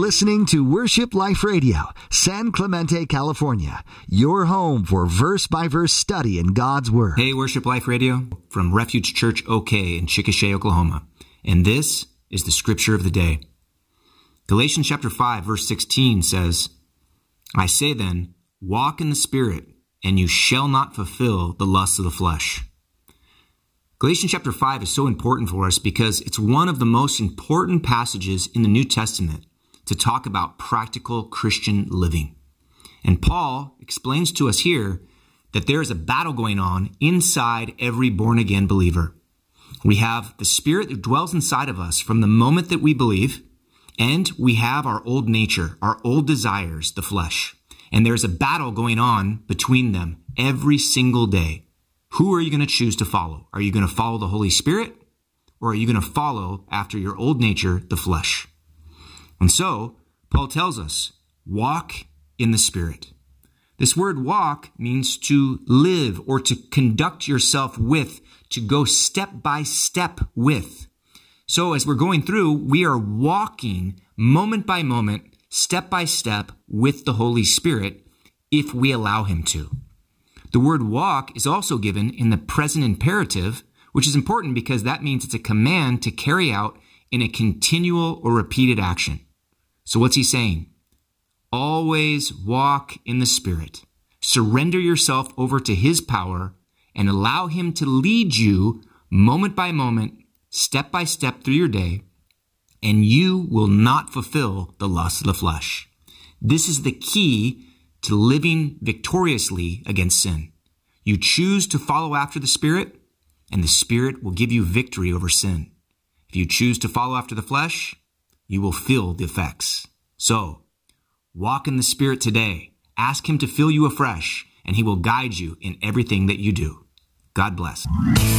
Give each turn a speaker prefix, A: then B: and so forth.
A: listening to Worship Life Radio, San Clemente, California, your home for verse-by-verse study in God's Word.
B: Hey, Worship Life Radio, from Refuge Church OK in Chickasha, Oklahoma. And this is the scripture of the day. Galatians chapter 5, verse 16 says, I say then, walk in the Spirit, and you shall not fulfill the lusts of the flesh. Galatians chapter 5 is so important for us because it's one of the most important passages in the New Testament to talk about practical Christian living. And Paul explains to us here that there is a battle going on inside every born-again believer. We have the Spirit that dwells inside of us from the moment that we believe, and we have our old nature, our old desires, the flesh. And there's a battle going on between them every single day. Who are you going to choose to follow? Are you going to follow the Holy Spirit, or are you going to follow after your old nature, the flesh? And so, Paul tells us, walk in the Spirit. This word walk means to live or to conduct yourself with, to go step by step with. So as we're going through, we are walking moment by moment, step by step with the Holy Spirit if we allow him to. The word walk is also given in the present imperative, which is important because that means it's a command to carry out in a continual or repeated action. So what's he saying? Always walk in the Spirit. Surrender yourself over to his power and allow him to lead you moment by moment, step by step through your day, and you will not fulfill the lust of the flesh. This is the key to living victoriously against sin. You choose to follow after the Spirit, and the Spirit will give you victory over sin. If you choose to follow after the flesh, you will feel the effects. So, walk in the Spirit today. Ask him to fill you afresh, and he will guide you in everything that you do. God bless.